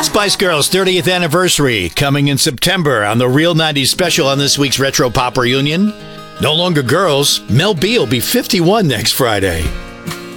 Spice Girls 30th anniversary coming in September on the Real 90s special on this week's Retro Pop Reunion. No longer girls, Mel B will be 51 next Friday.